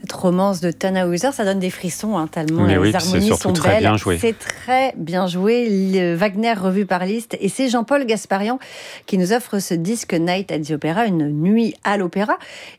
Cette romance de Tannhäuser, ça donne des frissons, tellement Mais les oui, c'est harmonies surtout sont très belles. bien joué. C'est très bien joué. Le Wagner revu par Liszt. Et c'est Jean-Paul Gasparian qui nous offre ce disque Night at the Opera, une nuit à l'opéra.